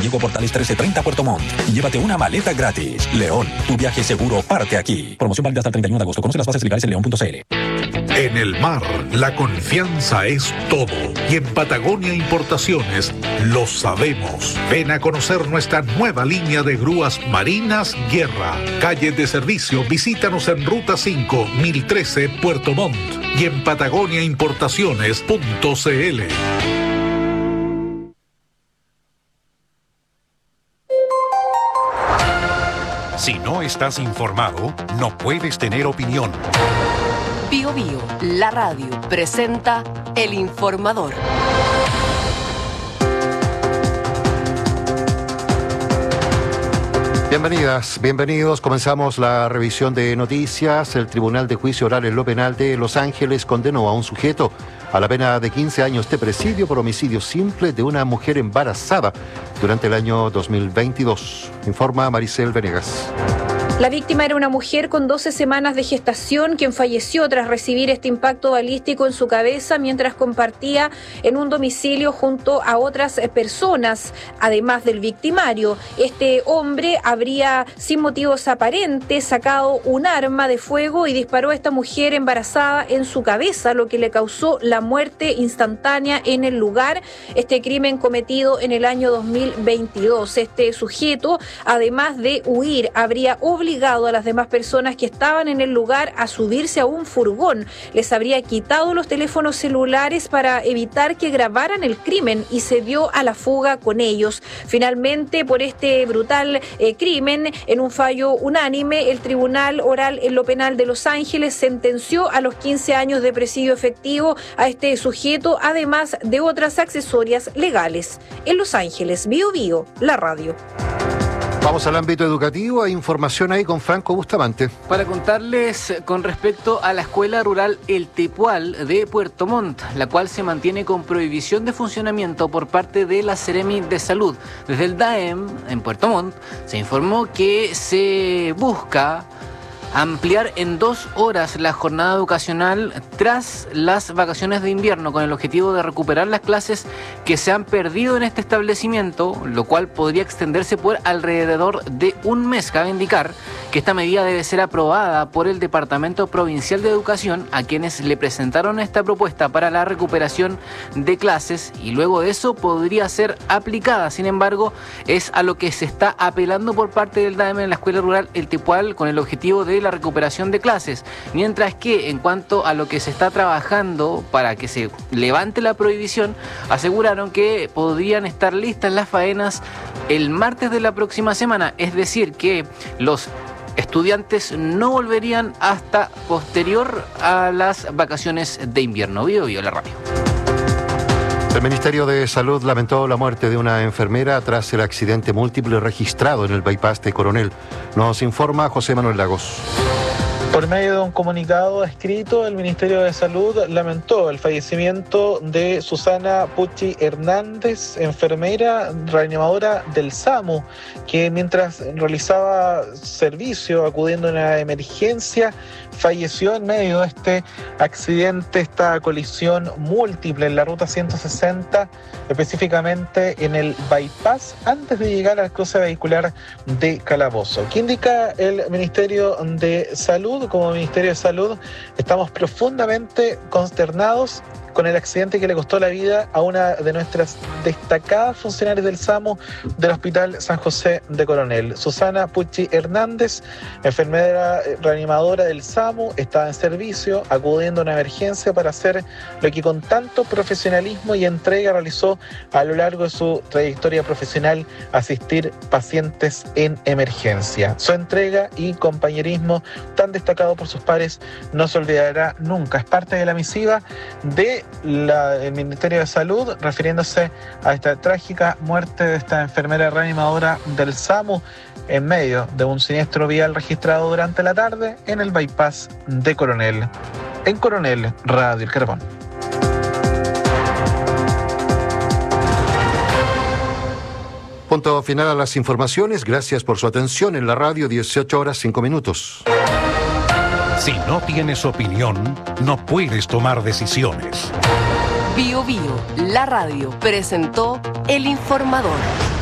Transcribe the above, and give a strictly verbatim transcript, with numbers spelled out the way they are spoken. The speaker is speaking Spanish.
Diego Portales trece treinta Puerto Montt y llévate una maleta gratis. León, tu viaje seguro parte aquí. Promoción válida hasta el treinta y uno de agosto. Conoce las bases legales en león punto c l. En el mar, la confianza es todo. Y en Patagonia Importaciones lo sabemos. Ven a conocer nuestra nueva línea de grúas marinas Guerra. Calle de servicio, visítanos en Ruta cinco, mil trece, Puerto Montt. Y en patagonia importaciones punto c l. Si no estás informado, no puedes tener opinión. Bio Bio, la radio, presenta El Informador. Bienvenidas, bienvenidos. Comenzamos la revisión de noticias. El Tribunal de Juicio Oral en lo Penal de Los Ángeles condenó a un sujeto a la pena de quince años de presidio por homicidio simple de una mujer embarazada durante el año dos mil veintidós. Informa Maricel Venegas. La víctima era una mujer con doce semanas de gestación, quien falleció tras recibir este impacto balístico en su cabeza mientras compartía en un domicilio junto a otras personas, además del victimario. Este hombre habría, sin motivos aparentes, sacado un arma de fuego y disparó a esta mujer embarazada en su cabeza, lo que le causó la muerte instantánea en el lugar. Este crimen cometido en el año dos mil veintidós. Este sujeto, además de huir, habría obligado obligado a las demás personas que estaban en el lugar a subirse a un furgón. Les habría quitado los teléfonos celulares para evitar que grabaran el crimen y se dio a la fuga con ellos. Finalmente, por este brutal eh, crimen, en un fallo unánime, el Tribunal Oral en lo Penal de Los Ángeles sentenció a los quince años de presidio efectivo a este sujeto, además de otras accesorias legales. En Los Ángeles, Bio Bio, la radio. Vamos al ámbito educativo, hay información ahí con Franco Bustamante. Para contarles con respecto a la Escuela Rural El Tepual de Puerto Montt, la cual se mantiene con prohibición de funcionamiento por parte de la Seremi de Salud. Desde el D A E M en Puerto Montt se informó que se busca ampliar en dos horas la jornada educacional tras las vacaciones de invierno, con el objetivo de recuperar las clases que se han perdido en este establecimiento, lo cual podría extenderse por alrededor de un mes. Cabe indicar que esta medida debe ser aprobada por el Departamento Provincial de Educación, a quienes le presentaron esta propuesta para la recuperación de clases, y luego de eso podría ser aplicada. Sin embargo, es a lo que se está apelando por parte del D A E M en la Escuela Rural El Tepual, con el objetivo de la recuperación de clases, mientras que en cuanto a lo que se está trabajando para que se levante la prohibición, aseguraron que podrían estar listas las faenas el martes de la próxima semana, es decir, que los estudiantes no volverían hasta posterior a las vacaciones de invierno. Bio Bio, la radio. El Ministerio de Salud lamentó la muerte de una enfermera tras el accidente múltiple registrado en el bypass de Coronel. Nos informa José Manuel Lagos. Por medio de un comunicado escrito, el Ministerio de Salud lamentó el fallecimiento de Susana Pucci Hernández, enfermera reanimadora del SAMU, que mientras realizaba servicio acudiendo a una emergencia, falleció en medio de este accidente, esta colisión múltiple en la ruta ciento sesenta, específicamente en el bypass, antes de llegar al cruce vehicular de Calabozo. ¿Qué indica el Ministerio de Salud? Como Ministerio de Salud estamos profundamente consternados con el accidente que le costó la vida a una de nuestras destacadas funcionarias del SAMU del Hospital San José de Coronel. Susana Pucci Hernández, enfermera reanimadora del SAMU, estaba en servicio, acudiendo a una emergencia para hacer lo que con tanto profesionalismo y entrega realizó a lo largo de su trayectoria profesional, asistir pacientes en emergencia. Su entrega y compañerismo tan destacado por sus pares no se olvidará nunca. Es parte de la misiva de La, el Ministerio de Salud, refiriéndose a esta trágica muerte de esta enfermera reanimadora del SAMU en medio de un siniestro vial registrado durante la tarde en el bypass de Coronel. En Coronel, Radio El Carbón. Punto final a las informaciones. Gracias por su atención. En la radio, dieciocho horas cinco minutos. Si no tienes opinión, no puedes tomar decisiones. Bio Bio, la radio, presentó El Informador.